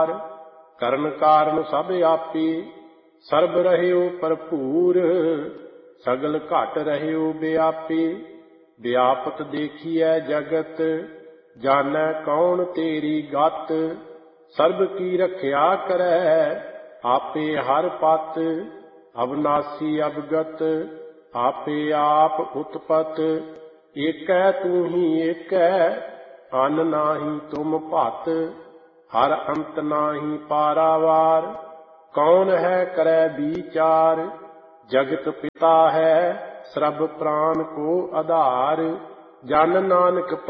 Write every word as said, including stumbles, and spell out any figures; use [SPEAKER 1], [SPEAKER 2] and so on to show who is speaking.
[SPEAKER 1] ਕਰਨ ਕਾਰਨ ਸਭ ਆਪੇ, ਸਰਬ ਰਹਿਓ ਭਰਪੂਰ। ਸਗਲ ਘਟ ਰਹਿਓ ਵਿਆਪੇ, ਵਿਆਪਤ ਦੇਖੀਐ ਜਗਤ। ਜਾਣੈ ਕੌਣ ਤੇਰੀ ਗਤ, ਸਰਬ ਕੀ ਰਖਿਆ ਕਰੈ। ਆਪੇ ਹਰ ਪਤ, ਅਬਨਾਸੀ ਅਵਗਤ। ਆਪੇ ਆਪ ਉਤਪਤ, ਏਕੈ ਤੂੰ ਹੀ ਏਕੈ। ਅਨ ਨਾਹੀ ਤੁਮ ਭਤ, ਹਰ ਅੰਤ ਨਾਹੀ ਪਾਰਾਵਾਰ। ਕੌਣ ਹੈ ਕਰੈ ਬੀਚਾਰ, ਜਗਤ ਪਿਤਾ ਹੈ ਸਰਬ ਪ੍ਰਾਨ ਕੋ ਆਧਾਰ। ਜਨ ਨਾਨਕ